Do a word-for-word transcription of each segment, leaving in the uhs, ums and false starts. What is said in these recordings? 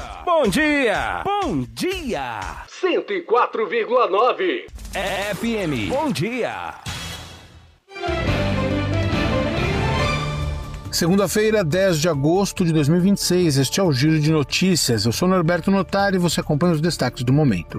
Bom dia! Bom dia! cento e quatro vírgula nove F M. Bom dia! Segunda-feira, dez de agosto de dois mil e vinte e seis, este é o Giro de Notícias. Eu sou Norberto Notari e você acompanha os destaques do momento.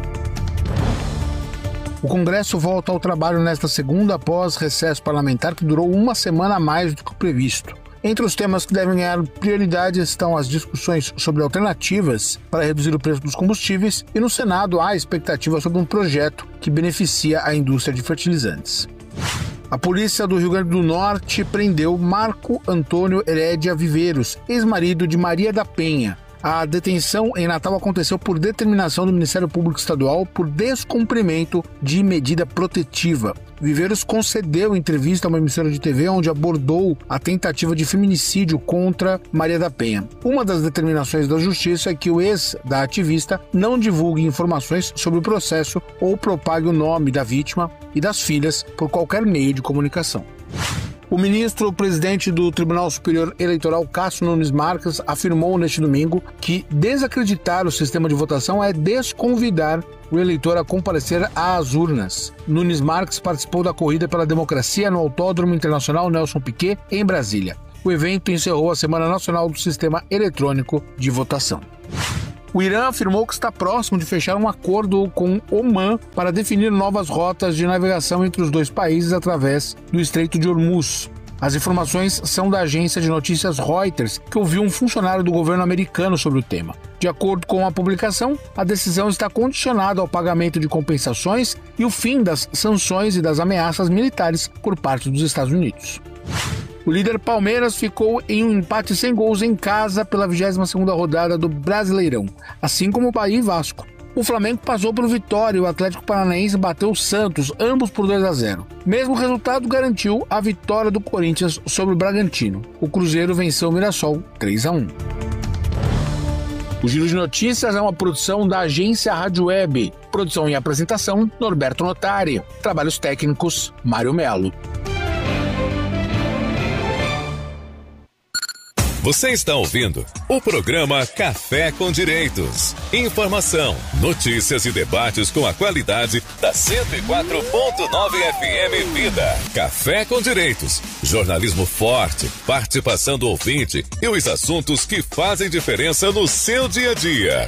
O Congresso volta ao trabalho nesta segunda após recesso parlamentar que durou uma semana a mais do que o previsto. Entre os temas que devem ganhar prioridade estão as discussões sobre alternativas para reduzir o preço dos combustíveis e no Senado há expectativa sobre um projeto que beneficia a indústria de fertilizantes. A polícia do Rio Grande do Norte prendeu Marco Antônio Herédia Viveiros, ex-marido de Maria da Penha. A detenção em Natal aconteceu por determinação do Ministério Público Estadual por descumprimento de medida protetiva. Viveiros concedeu entrevista a uma emissora de T V onde abordou a tentativa de feminicídio contra Maria da Penha. Uma das determinações da Justiça é que o ex da ativista não divulgue informações sobre o processo ou propague o nome da vítima e das filhas por qualquer meio de comunicação. O ministro-presidente do Tribunal Superior Eleitoral, Cássio Nunes Marques, afirmou neste domingo que desacreditar o sistema de votação é desconvidar o eleitor a comparecer às urnas. Nunes Marques participou da Corrida pela Democracia no Autódromo Internacional Nelson Piquet, em Brasília. O evento encerrou a Semana Nacional do Sistema Eletrônico de Votação. O Irã afirmou que está próximo de fechar um acordo com Omã para definir novas rotas de navegação entre os dois países através do Estreito de Hormuz. As informações são da agência de notícias Reuters, que ouviu um funcionário do governo americano sobre o tema. De acordo com a publicação, a decisão está condicionada ao pagamento de compensações e o fim das sanções e das ameaças militares por parte dos Estados Unidos. O líder Palmeiras ficou em um empate sem gols em casa pela vigésima segunda rodada do Brasileirão, assim como o Bahia e Vasco. O Flamengo passou pelo Vitória e o Atlético Paranaense bateu o Santos, ambos por dois a zero. Mesmo resultado garantiu a vitória do Corinthians sobre o Bragantino. O Cruzeiro venceu o Mirassol três a um. O Giro de Notícias é uma produção da agência Rádio Web. Produção e apresentação, Norberto Notari. Trabalhos técnicos, Mário Melo. Você está ouvindo o programa Café com Direitos. Informação, notícias e debates com a qualidade da cento e quatro ponto nove F M Vida. Café com Direitos. Jornalismo forte, participação do ouvinte e os assuntos que fazem diferença no seu dia a dia.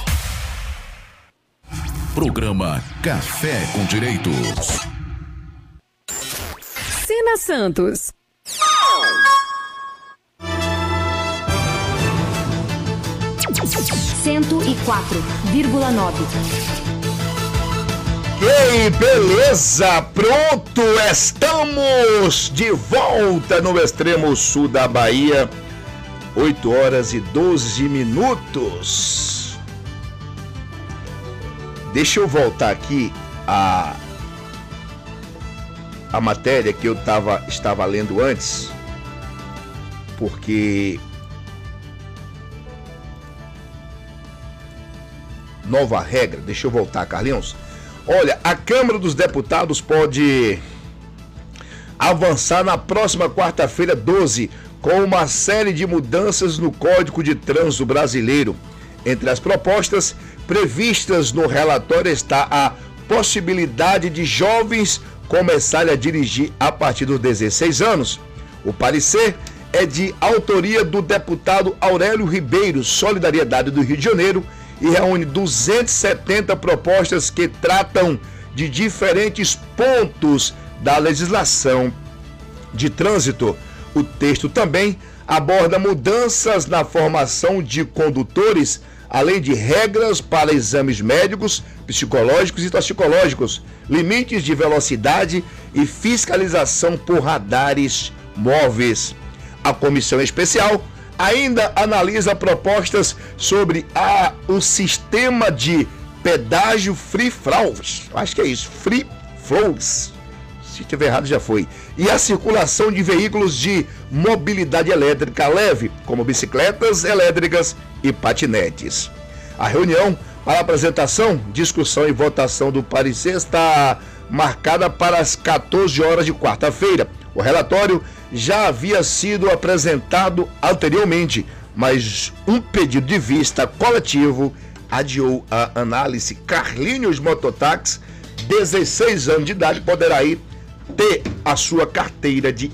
Programa Café com Direitos. Sena Santos. cento e quatro vírgula nove. Ei, beleza? Pronto, estamos de volta no extremo sul da Bahia. oito horas e doze minutos. Deixa eu voltar aqui a a matéria que eu tava, estava lendo antes, porque nova regra, deixa eu voltar, Carlinhos. Olha, a Câmara dos Deputados pode avançar na próxima quarta-feira, doze, com uma série de mudanças no Código de Trânsito Brasileiro. Entre as propostas previstas no relatório está a possibilidade de jovens começarem a dirigir a partir dos dezesseis anos. O parecer é de autoria do deputado Aurélio Ribeiro, Solidariedade do Rio de Janeiro, e reúne duzentas e setenta propostas que tratam de diferentes pontos da legislação de trânsito. O texto também aborda mudanças na formação de condutores, além de regras para exames médicos, psicológicos e toxicológicos, limites de velocidade e fiscalização por radares móveis. A comissão especial ainda analisa propostas sobre a, o sistema de pedágio free flows, acho que é isso, free flows, se estiver errado já foi, e a circulação de veículos de mobilidade elétrica leve, como bicicletas elétricas e patinetes. A reunião para apresentação, discussão e votação do parecer está marcada para as quatorze horas de quarta-feira. O relatório já havia sido apresentado anteriormente, mas um pedido de vista coletivo adiou a análise. Carlinhos Mototáxi, dezesseis anos de idade, poderá ir ter a sua carteira de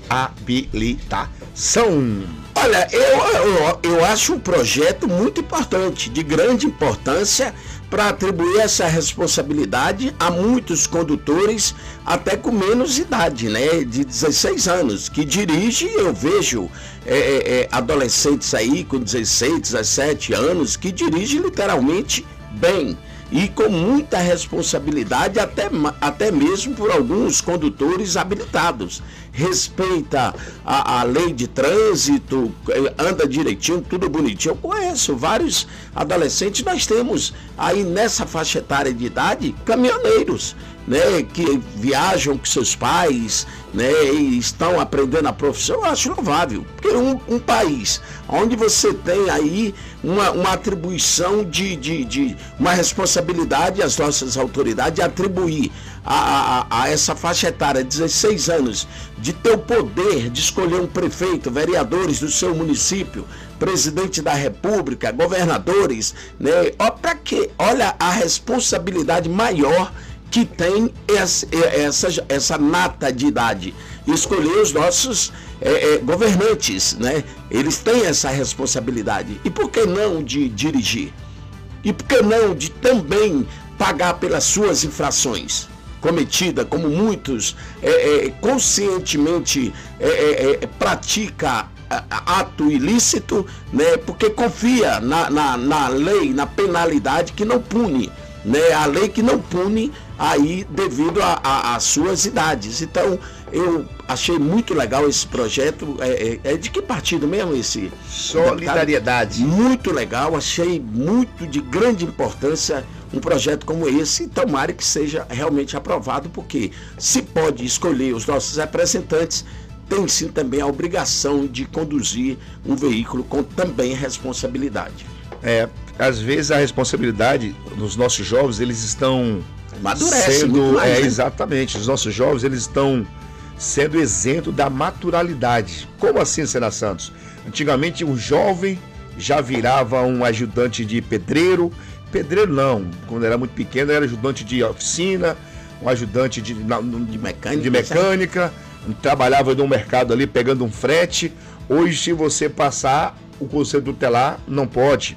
habilitação. Olha, eu, eu, eu acho um projeto muito importante, de grande importância, para atribuir essa responsabilidade a muitos condutores, até com menos idade, né, de dezesseis anos, que dirige. Eu vejo é, é, adolescentes aí com dezesseis, dezessete anos, que dirigem literalmente bem e com muita responsabilidade, até, até mesmo por alguns condutores habilitados. Respeita a, a lei de trânsito, anda direitinho, tudo bonitinho. Eu conheço vários adolescentes. Nós temos aí nessa faixa etária de idade caminhoneiros, né, que viajam com seus pais, né, e estão aprendendo a profissão. Eu acho louvável, porque um, um país onde você tem aí uma, uma atribuição de, de, de uma responsabilidade às nossas autoridades de atribuir a, a, a essa faixa etária de dezesseis anos, de ter o poder de escolher um prefeito, vereadores do seu município, presidente da república, governadores, né, ó, para quê? Olha a responsabilidade maior que tem essa, essa, essa nata de idade, escolher os nossos é, é, governantes, né? Eles têm essa responsabilidade. E por que não de dirigir? E por que não de também pagar pelas suas infrações cometidas, como muitos é, é, conscientemente é, é, pratica ato ilícito, né? Porque confia na, na, na lei, na penalidade que não pune, né? A lei que não pune aí devido às suas idades. Então, eu achei muito legal esse projeto. É, é, é de que partido mesmo esse? Solidariedade. Muito legal, achei muito de grande importância um projeto como esse. Tomara que seja realmente aprovado, porque se pode escolher os nossos representantes, tem sim também a obrigação de conduzir um veículo com também responsabilidade. É, às vezes a responsabilidade dos nossos jovens, eles estão Amadurece sendo, muito mais, é, né? exatamente, os nossos jovens, eles estão sendo isento da naturalidade. Como assim, Sena Santos? Antigamente o jovem já virava um ajudante de pedreiro. Pedreiro não, quando era muito pequeno era ajudante de oficina, um ajudante de, de mecânica, de mecânica trabalhava no mercado ali pegando um frete. Hoje, se você passar o conselho tutelar, não pode.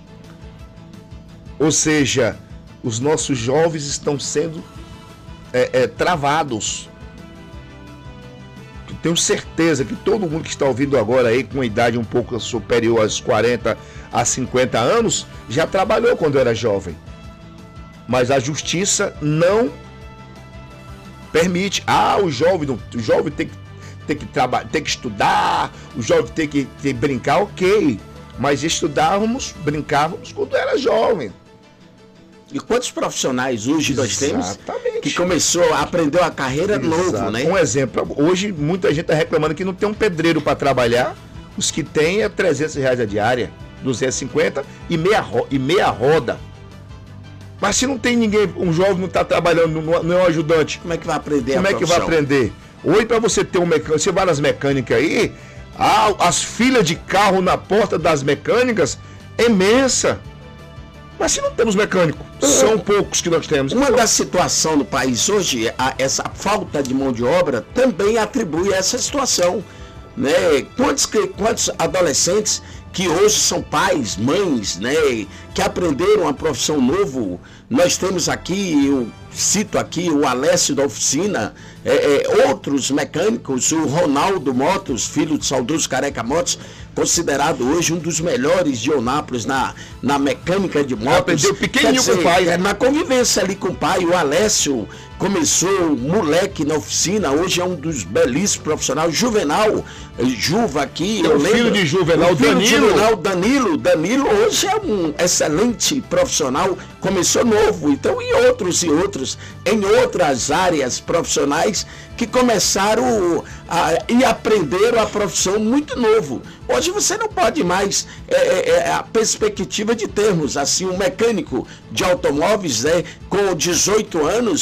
Ou seja, os nossos jovens estão sendo é, é, travados. Eu tenho certeza que todo mundo que está ouvindo agora aí, com uma idade um pouco superior aos quarenta a cinquenta anos, já trabalhou quando era jovem. Mas a justiça não permite. Ah, o jovem, o jovem tem que, tem que trabalhar, tem que estudar, o jovem tem que, tem que brincar, ok. Mas estudávamos, brincávamos quando era jovem. E quantos profissionais hoje nós temos Exatamente. que começou, aprendeu a carreira Exato. novo, né? Um exemplo, hoje muita gente está reclamando que não tem um pedreiro para trabalhar. Os que tem é trezentos reais a diária, duzentos e cinquenta e meia, e meia roda. Mas se não tem ninguém, um jovem não está trabalhando, não é um ajudante, Como é que vai aprender como a é que profissão? vai aprender? Hoje, para você ter um mecânico, você vai nas mecânicas aí, ah, as filas de carro na porta das mecânicas é imensa. Mas se não temos mecânico, são poucos que nós temos. Uma da situação no país hoje, a, essa falta de mão de obra também atribui a essa situação, né? Quantos, quantos adolescentes que hoje são pais, mães, né, que aprenderam a profissão novo. Nós temos aqui, eu cito aqui o Alessio da oficina, é, é, outros mecânicos, o Ronaldo Motos, filho do saudoso Careca Motos, considerado hoje um dos melhores de Eunápolis na, na mecânica de motos. Aprendeu pequenininho com o pai. É, na convivência ali com o pai, o Alessio começou moleque na oficina, hoje é um dos belíssimos profissionais. Juvenal, Juva aqui, Tem eu o filho lembro. de Juvenal, o filho de Danilo. Juvenal, Danilo. Danilo hoje é um excelente profissional, começou novo. Então, e outros e outros, em outras áreas profissionais que começaram a, e aprenderam a profissão muito novo. Hoje você não pode mais, é, é, a perspectiva de termos assim um mecânico de automóveis, né, com dezoito anos, o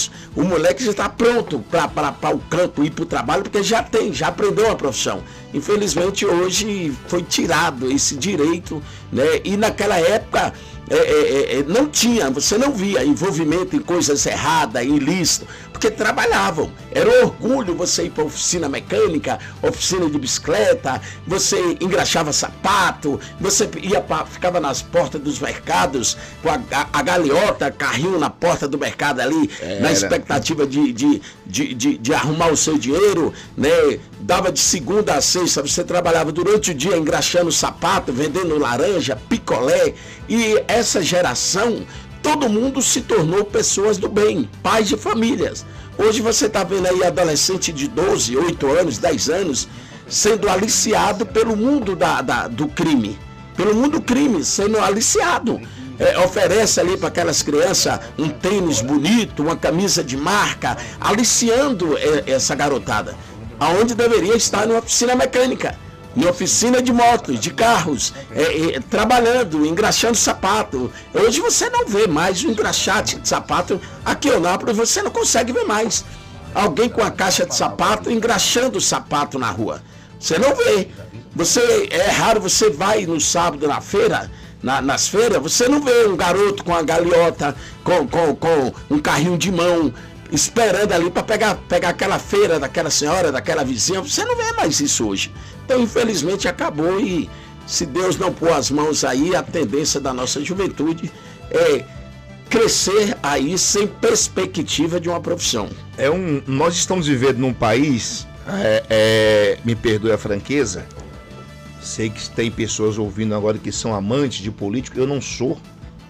moleque já está pronto para o campo, ir para o trabalho, porque já tem, já aprendeu uma profissão. Infelizmente hoje foi tirado esse direito, né? E naquela época é, é, é, não tinha, você não via envolvimento em coisas erradas, ilícitas, porque trabalhavam. Era um orgulho você ir para oficina mecânica, oficina de bicicleta, você engraxava sapato, você ia pra, ficava nas portas dos mercados com a, a, a galeota, carrinho na porta do mercado ali, Era. na expectativa de, de, de, de, de arrumar o seu dinheiro, né? Dava de segunda a sexta, você trabalhava durante o dia engraxando sapato, vendendo laranja, picolé, e essa geração, todo mundo se tornou pessoas do bem, pais de famílias. Hoje você está vendo aí adolescente de doze, oito anos, dez anos, sendo aliciado pelo mundo da, da, do crime. Pelo mundo do crime, sendo aliciado. É, oferece ali para aquelas crianças um tênis bonito, uma camisa de marca, aliciando é, essa garotada. Aonde deveria estar numa oficina mecânica, em oficina de motos, de carros, é, é, trabalhando, engraxando sapato. Hoje você não vê mais o engraxate de sapato aqui em Eunápolis, você não consegue ver mais alguém com a caixa de sapato engraxando o sapato na rua. Você não vê. Você, é raro, você vai no sábado na feira, na, nas feiras, você não vê um garoto com a galeota, com, com, com um carrinho de mão, esperando ali para pegar, pegar aquela feira daquela senhora, daquela vizinha. Você não vê mais isso hoje. Então, infelizmente, acabou, e se Deus não pôr as mãos aí, a tendência da nossa juventude é crescer aí sem perspectiva de uma profissão. É um, nós estamos vivendo num país, é, é, me perdoe a franqueza, sei que tem pessoas ouvindo agora que são amantes de político, eu não sou.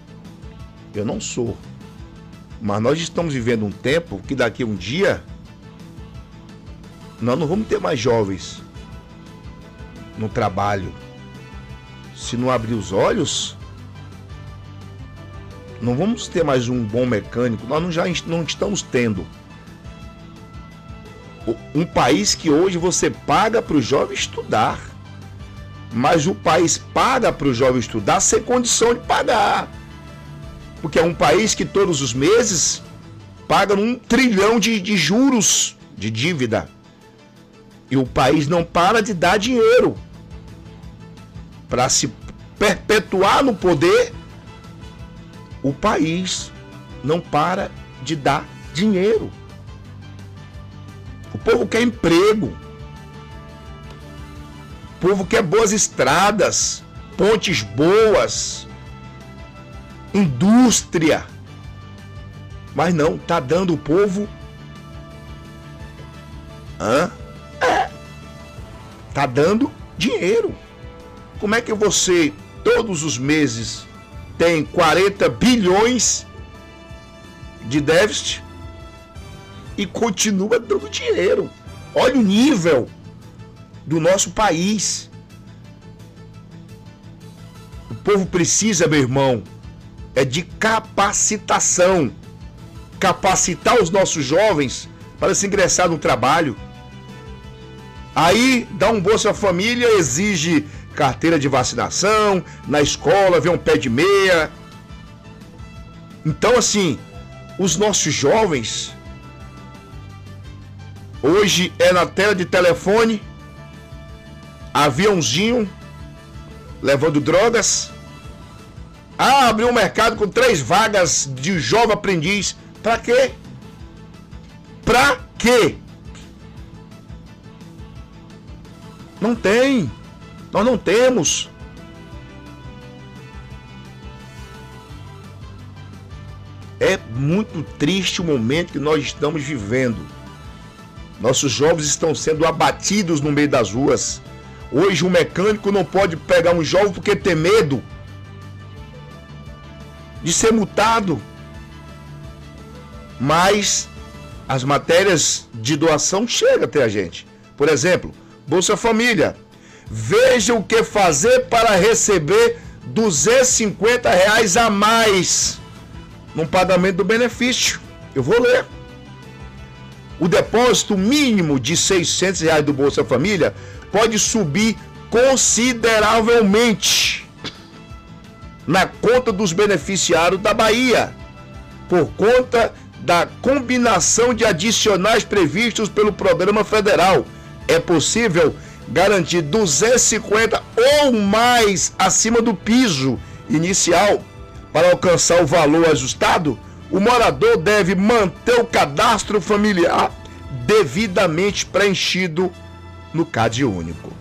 Eu não sou. Mas nós estamos vivendo um tempo que daqui a um dia nós não vamos ter mais jovens no trabalho. Se não abrir os olhos, não vamos ter mais um bom mecânico. Nós não, já não estamos tendo. Um país que hoje você paga para o jovem estudar, mas o país paga para o jovem estudar sem condição de pagar. Porque é um país que todos os meses paga um trilhão de, de juros de dívida. E o país não para de dar dinheiro para se perpetuar no poder. O país não para de dar dinheiro. O povo quer emprego. O povo quer boas estradas, pontes boas, indústria. Mas não, tá dando o povo Hã? É. Tá dando dinheiro. Como é que você todos os meses tem quarenta bilhões de déficit e continua dando dinheiro? Olha o nível do nosso país. O povo precisa, meu irmão, é de capacitação. Capacitar os nossos jovens para se ingressar no trabalho. Aí dá um Bolsa Família, exige carteira de vacinação, na escola vê um pé de meia. Então, assim, os nossos jovens hoje é na tela de telefone, aviãozinho levando drogas. Ah, abriu um mercado com três vagas de jovem aprendiz. Pra quê? Pra quê? Não tem. Nós não temos. É muito triste o momento que nós estamos vivendo. Nossos jovens estão sendo abatidos no meio das ruas. Hoje um mecânico não pode pegar um jovem porque tem medo de ser multado. Mas as matérias de doação chegam até a gente. Por exemplo, Bolsa Família. Veja o que fazer para receber duzentos e cinquenta reais a mais no pagamento do benefício. Eu vou ler. O depósito mínimo de seiscentos reais do Bolsa Família pode subir consideravelmente na conta dos beneficiários da Bahia, por conta da combinação de adicionais previstos pelo programa federal. É possível garantir duzentos e cinquenta ou mais acima do piso inicial. Para alcançar o valor ajustado, o morador deve manter o cadastro familiar devidamente preenchido no CAD único.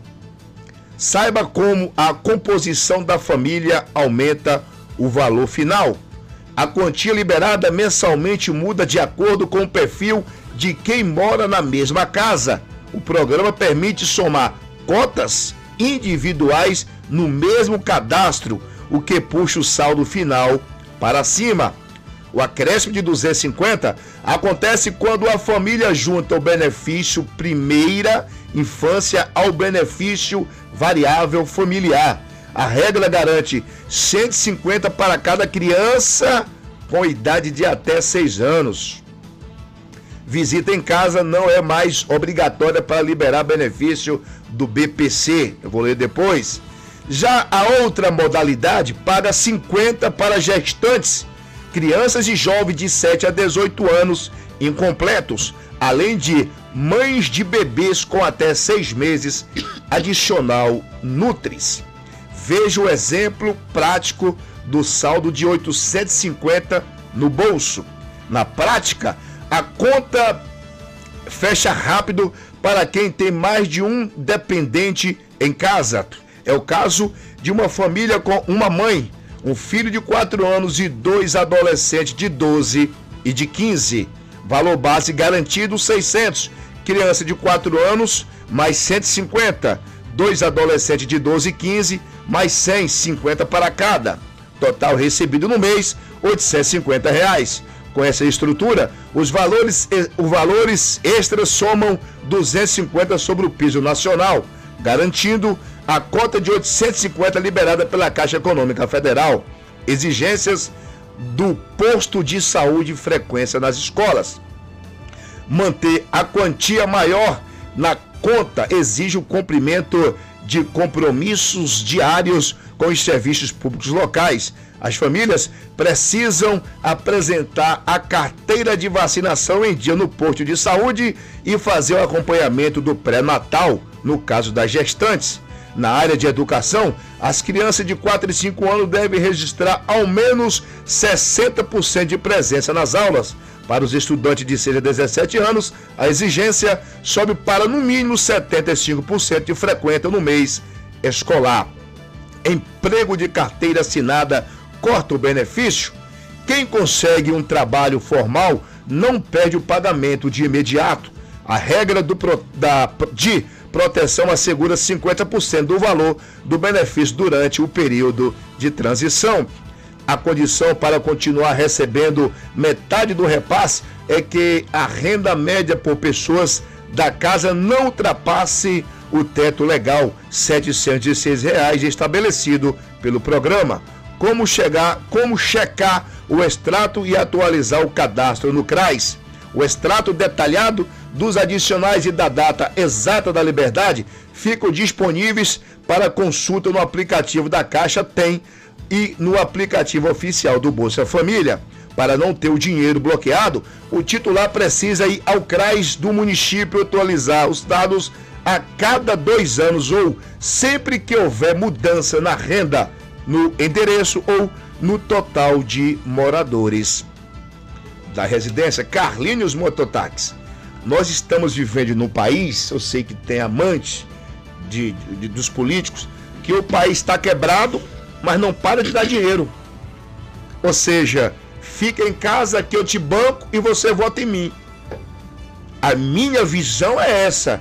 Saiba como a composição da família aumenta o valor final. A quantia liberada mensalmente muda de acordo com o perfil de quem mora na mesma casa. O programa permite somar cotas individuais no mesmo cadastro, o que puxa o saldo final para cima. O acréscimo de duzentos e cinquenta acontece quando a família junta o benefício primeira infância ao benefício variável familiar. A regra garante cento e cinquenta para cada criança com idade de até seis anos. Visita em casa não é mais obrigatória para liberar benefício do B P C. Eu vou ler depois. Já a outra modalidade paga cinquenta para gestantes, crianças e jovens de sete a dezoito anos incompletos, além de mães de bebês com até seis meses, adicional Nutris. Veja o exemplo prático do saldo de oitocentos e cinquenta no bolso. Na prática, a conta fecha rápido para quem tem mais de um dependente em casa. É o caso de uma família com uma mãe, um filho de quatro anos e dois adolescentes de doze e de quinze. Valor base garantido seiscentos. Criança de quatro anos mais cento e cinquenta. Dois adolescentes de doze e quinze mais cento e cinquenta para cada. Total recebido no mês oitocentos e cinquenta reais. Com essa estrutura, os valores, os valores extras somam duzentos e cinquenta sobre o piso nacional, garantindo a cota de oitocentos e cinquenta liberada pela Caixa Econômica Federal. Exigências do posto de saúde e frequência nas escolas. Manter a quantia maior na conta exige o cumprimento de compromissos diários com os serviços públicos locais. As famílias precisam apresentar a carteira de vacinação em dia no posto de saúde e fazer o acompanhamento do pré-natal, no caso das gestantes. Na área de educação, as crianças de quatro e cinco anos devem registrar ao menos sessenta por cento de presença nas aulas. Para os estudantes de seis a dezessete anos, a exigência sobe para no mínimo setenta e cinco por cento de frequência no mês escolar. Emprego de carteira assinada corta o benefício. Quem consegue um trabalho formal não perde o pagamento de imediato. A regra do, da, de proteção assegura cinquenta por cento do valor do benefício durante o período de transição. A condição para continuar recebendo metade do repasse é que a renda média por pessoas da casa não ultrapasse o teto legal, setecentos e seis reais, estabelecido pelo programa. Como chegar, como checar o extrato e atualizar o cadastro no CRAS? O extrato detalhado dos adicionais e da data exata da liberdade ficam disponíveis para consulta no aplicativo da Caixa Tem e no aplicativo oficial do Bolsa Família. Para não ter o dinheiro bloqueado, o titular precisa ir ao CRAS do município atualizar os dados a cada dois anos ou sempre que houver mudança na renda, no endereço ou no total de moradores da residência. Carlinhos Mototáxi. Nós estamos vivendo num país, eu sei que tem amantes de, de, dos políticos, que o país está quebrado, mas não para de dar dinheiro. Ou seja, fica em casa que eu te banco e você vota em mim. A minha visão é essa.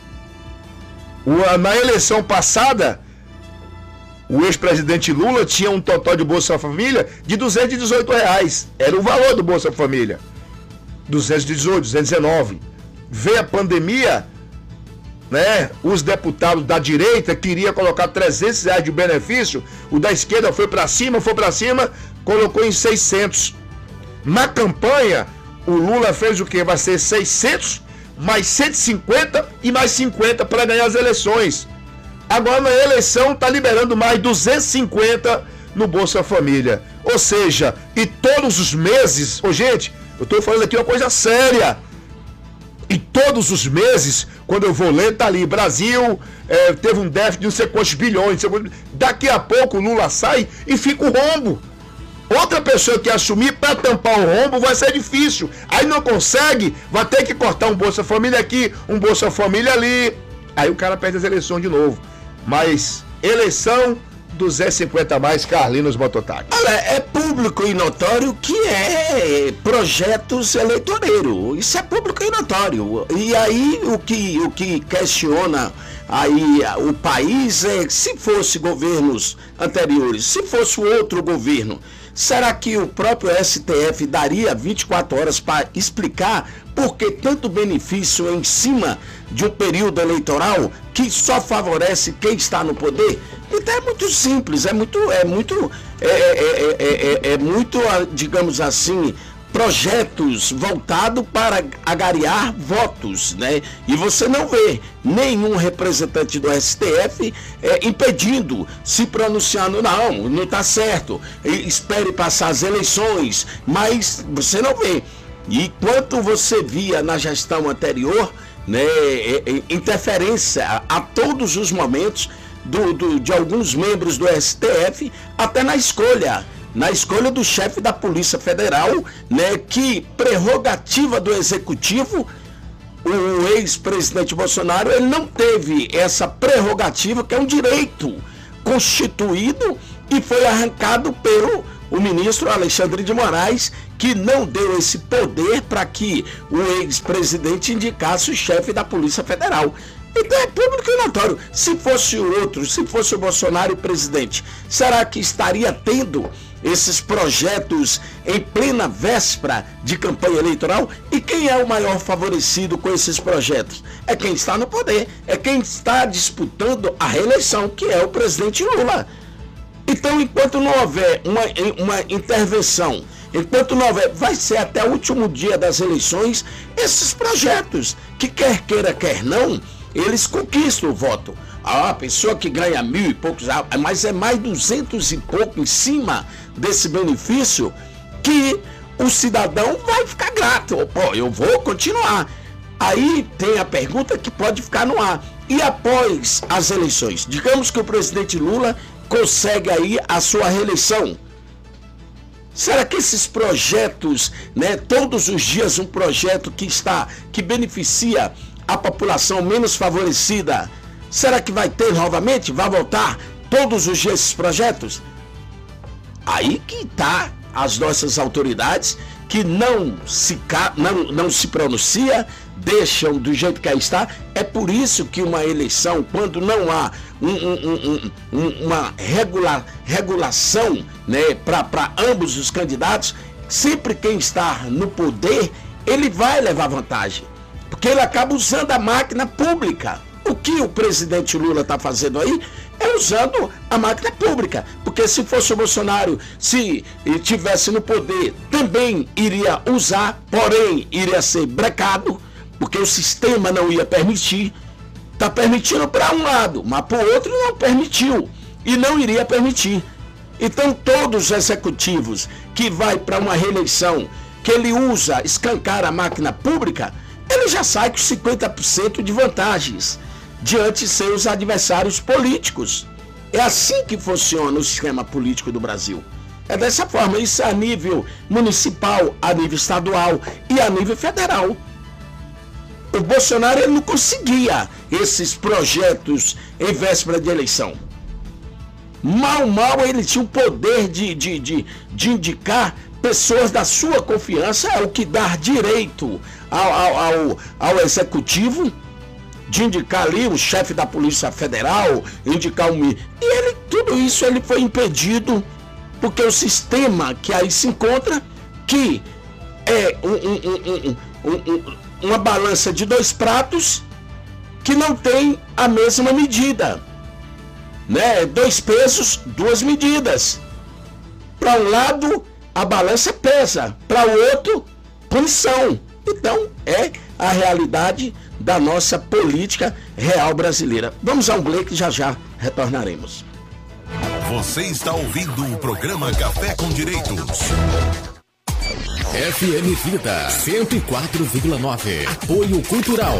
O, na eleição passada, o ex-presidente Lula tinha um total de Bolsa Família de duzentos e dezoito reais. Era o valor do Bolsa Família. duzentos e dezoito, duzentos e dezenove. Veio a pandemia, né? Os deputados da direita queriam colocar trezentos reais de benefício. O da esquerda foi para cima, foi para cima, colocou em seiscentos. Na campanha, o Lula fez o quê? Vai ser seiscentos, mais cento e cinquenta e mais cinquenta para ganhar as eleições. Agora na eleição está liberando mais duzentos e cinquenta no Bolsa Família. Ou seja, e todos os meses, oh, gente, Eu estou falando aqui uma coisa séria. E todos os meses, quando eu vou ler, tá ali, Brasil é, teve um déficit de não sei quantos bilhões. Daqui a pouco o Lula sai e fica o rombo. Outra pessoa que assumir para tampar o rombo vai ser difícil. Aí não consegue, vai ter que cortar um Bolsa Família aqui, um Bolsa Família ali. Aí o cara perde as eleições de novo. Mas eleição duzentos e cinquenta mais Carlinhos Mototáxi. Olha, é público e notório que é projetos eleitoreiros. Isso é público e notório. E aí o que, o que questiona aí o país é se fosse governos anteriores, se fosse outro governo, será que o próprio S T F daria vinte e quatro horas para explicar por que tanto benefício em cima de um período eleitoral que só favorece quem está no poder? Então é muito simples, é muito, é muito, é, é, é, é, é muito, digamos assim, projetos voltados para agariar votos, né? E você não vê nenhum representante do S T F é, impedindo, se pronunciando, não, não está certo, espere passar as eleições, mas você não vê. E quanto você via na gestão anterior, né, interferência a, a todos os momentos do, do, de alguns membros do S T F, até na escolha, na escolha do chefe da Polícia Federal, né, que prerrogativa do Executivo, o ex-presidente Bolsonaro, ele não teve essa prerrogativa, que é um direito constituído, e foi arrancado pelo o ministro Alexandre de Moraes, que não deu esse poder para que o ex-presidente indicasse o chefe da Polícia Federal. Então é público e notório. Se fosse o outro, se fosse o Bolsonaro presidente, será que estaria tendo esses projetos em plena véspera de campanha eleitoral? E quem é o maior favorecido com esses projetos? É quem está no poder, é quem está disputando a reeleição, que é o presidente Lula. Então, enquanto não houver uma, uma intervenção, enquanto não houver, vai ser até o último dia das eleições, esses projetos, que quer queira, quer não, eles conquistam o voto. A pessoa que ganha mil e poucos, mas é mais duzentos e pouco em cima desse benefício, que o cidadão vai ficar grato. Pô, eu vou continuar. Aí tem a pergunta que pode ficar no ar. E após as eleições, digamos que o presidente Lula consegue aí a sua reeleição. Será que esses projetos, né, todos os dias um projeto que está, que beneficia a população menos favorecida, será que vai ter novamente? Vai voltar todos os dias esses projetos? Aí que está as nossas autoridades, que não se, não, não se pronuncia, deixam do jeito que aí está. É por isso que uma eleição, quando não há um, um, um, um, uma regula, regulação, né, para ambos os candidatos, sempre quem está no poder, ele vai levar vantagem, porque ele acaba usando a máquina pública. O que o presidente Lula está fazendo aí é usando a máquina pública, porque se fosse o Bolsonaro, se tivesse no poder, também iria usar, porém iria ser brecado, porque o sistema não ia permitir. Está permitindo para um lado, mas para o outro não permitiu e não iria permitir. Então todos os executivos que vai para uma reeleição, que ele usa, escancar a máquina pública, ele já sai com cinquenta por cento de vantagens diante de seus adversários políticos. É assim que funciona o sistema político do Brasil. É dessa forma, isso a nível municipal, a nível estadual e a nível federal. O Bolsonaro, ele não conseguia esses projetos em véspera de eleição. Mal, mal ele tinha o poder de, de, de, de indicar pessoas da sua confiança, é o que dá direito ao, ao, ao, ao executivo de indicar ali o chefe da Polícia Federal, indicar o... E ele, tudo isso ele foi impedido, porque o sistema que aí se encontra, que é um, um, um, um, um, uma balança de dois pratos, que não tem a mesma medida, né? Dois pesos, duas medidas. Para um lado, a balança pesa, para o outro, punição. Então, é a realidade da nossa política real brasileira. Vamos a um break, já já retornaremos. Você está ouvindo o programa Café com Direitos. F M Vida cento e quatro vírgula nove. Apoio Cultural.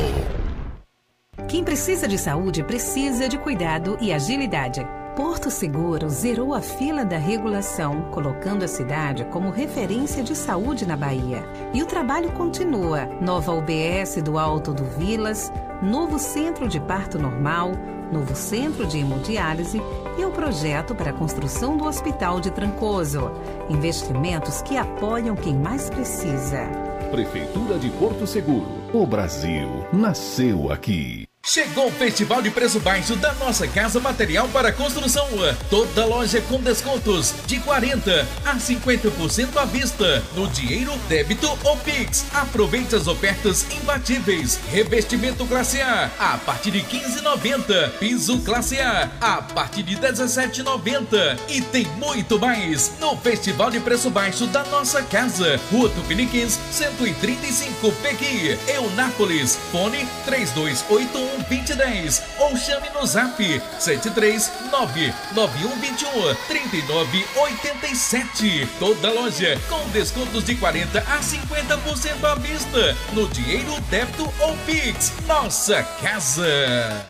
Quem precisa de saúde precisa de cuidado e agilidade. Porto Seguro zerou a fila da regulação, colocando a cidade como referência de saúde na Bahia. E o trabalho continua. Nova U B S do Alto do Vilas, novo centro de parto normal, novo centro de hemodiálise e o projeto para a construção do Hospital de Trancoso. Investimentos que apoiam quem mais precisa. Prefeitura de Porto Seguro. O Brasil nasceu aqui. Chegou o Festival de Preço Baixo da Nossa Casa Material para Construção. Toda loja com descontos de quarenta a cinquenta por cento à vista, no dinheiro, débito ou Pix. Aproveite as ofertas imbatíveis. Revestimento classe A a partir de quinze reais e noventa centavos. Piso classe A a partir de dezessete reais e noventa centavos. E tem muito mais no Festival de Preço Baixo da Nossa Casa. Rua Tupiniquins, cento e trinta e cinco, Pequi, Eunápolis. Fone três dois oito um, dois zero um zero ou chame no zap sete três nove nove um dois um, três nove oito sete. Toda loja com descontos de quarenta a cinquenta por cento à vista, no dinheiro, débito ou Pix. Nossa Casa.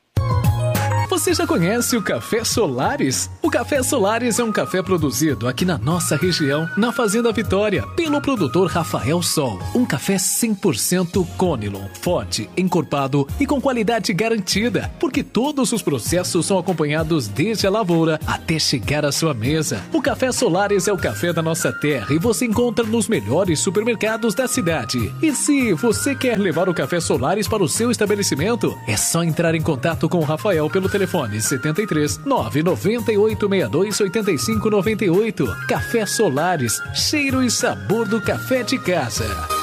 Você já conhece o Café Solares? O Café Solares é um café produzido aqui na nossa região, na Fazenda Vitória, pelo produtor Rafael Sol. Um café cem por cento Conilon, forte, encorpado e com qualidade garantida, porque todos os processos são acompanhados desde a lavoura até chegar à sua mesa. O Café Solares é o café da nossa terra e você encontra nos melhores supermercados da cidade. E se você quer levar o Café Solares para o seu estabelecimento, é só entrar em contato com o Rafael pelo telefone setenta e três, nove nove oito, seis dois oito cinco, nove oito. Café Solares, cheiro e sabor do café de casa.